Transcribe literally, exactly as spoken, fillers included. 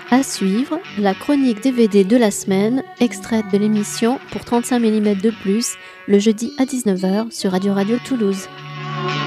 À suivre, la chronique D V D de la semaine, extraite de l'émission pour trente-cinq millimètres de plus, le jeudi à dix-neuf heures sur Radio Radio Toulouse.